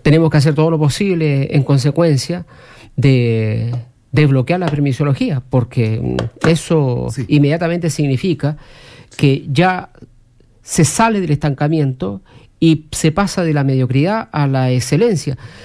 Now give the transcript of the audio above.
tenemos que hacer todo lo posible en consecuencia de bloquear la permisología, porque eso inmediatamente significa que ya se sale del estancamiento y se pasa de la mediocridad a la excelencia.